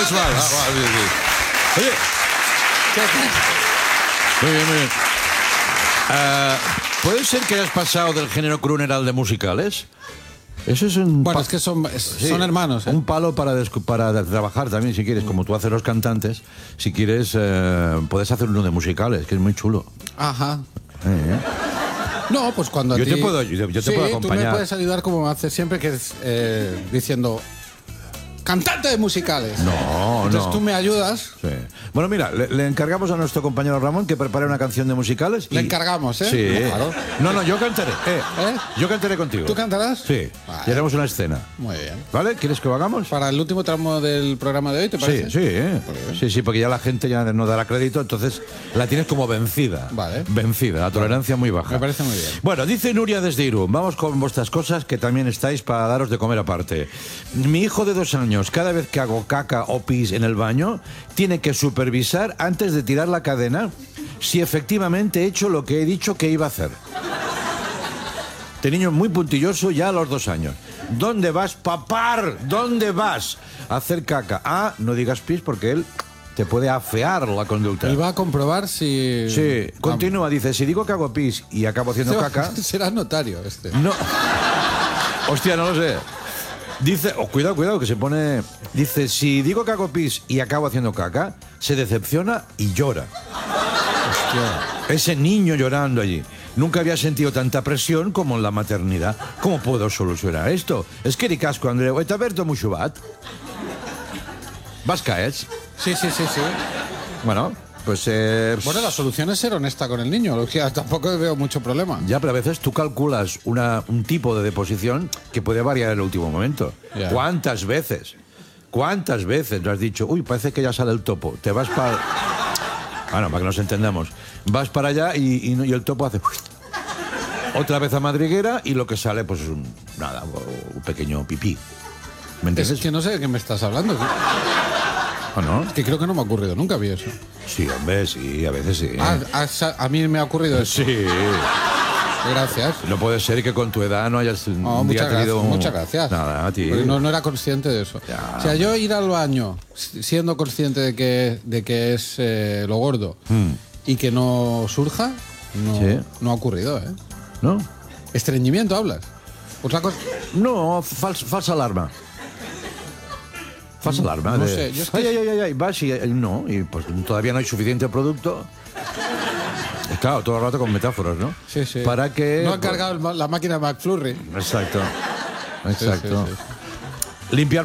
Bisbal. Sí, sí. Oye. Muy bien, muy bien. ¿Puede ser que hayas pasado del género crooner al de musicales? Eso es un... Bueno, es que son hermanos, ¿eh? Un palo para trabajar también, si quieres. Como tú haces los cantantes, si quieres, puedes hacer uno de musicales, que es muy chulo. Ajá. No, pues cuando yo a ti... te puedo acompañar. Tú me puedes ayudar como me haces siempre, que es diciendo... ¡Cantante de musicales! Entonces tú me ayudas. Sí. Bueno, mira, le encargamos a nuestro compañero Ramón que prepare una canción de musicales. Le encargamos, ¿eh? Sí. Claro. No, yo cantaré. Yo cantaré contigo. ¿Tú cantarás? Sí. Vale. Y haremos una escena. Muy bien. ¿Vale? ¿Quieres que lo hagamos? Para el último tramo del programa de hoy, ¿te parece? Sí, porque ya la gente ya no dará crédito, entonces la tienes como vencida. Vale. Vencida, la tolerancia muy baja. Me parece muy bien. Bueno, dice Nuria desde Irún, vamos con vuestras cosas que también estáis para daros de comer aparte. Mi hijo de 2 años, cada vez que hago caca o pis en el baño, tiene que supervisar antes de tirar la cadena si efectivamente he hecho lo que he dicho que iba a hacer. Este niño muy puntilloso ya a los 2 años. ¿Dónde vas, papar? ¿Dónde vas a hacer caca? No digas pis porque él te puede afear la conducta. Él va a comprobar si... Sí, continúa, dice, si digo que hago pis y acabo haciendo caca... Será notario este. No. Hostia, no lo sé. Dice, cuidado, que se pone... Dice, si digo que hago pis y acabo haciendo caca, se decepciona y llora. Hostia. Ese niño llorando allí. Nunca había sentido tanta presión como en la maternidad. ¿Cómo puedo solucionar esto? Es que ricasco, Andreu. ¿Te aberto mucho bat? ¿Vas caes? Sí. Bueno, pues... Bueno, la solución es ser honesta con el niño. O sea, tampoco veo mucho problema. Ya, pero a veces tú calculas un tipo de deposición que puede variar en el último momento. Yeah. ¿Cuántas veces lo has dicho? Uy, parece que ya sale el topo. Te vas para... Bueno, para que nos entendamos. Vas para allá y el topo hace... Otra vez a madriguera y lo que sale, pues es un pequeño pipí. ¿Me entiendes? Es que no sé de qué me estás hablando. ¿O no? Es que creo que no me ha ocurrido nunca a mí eso. Sí, hombre, sí, a veces sí. A mí me ha ocurrido eso. Sí. Gracias. No puede ser que con tu edad no hayas muchas gracias. Nada, a ti. Porque no era consciente de eso. Ya. O sea, yo ir al baño siendo consciente de que es lo gordo y que no surja, no ha ocurrido, ¿eh? ¿No? ¿Estreñimiento hablas? Otra cosa... No, falsa alarma. Falsa alarma. No sé, yo es que... Ay, vas y no, y pues todavía no hay suficiente producto. Claro, todo el rato con metáforas, ¿no? Sí. Para que... No han cargado la máquina McFlurry. Exacto. Sí. Limpiar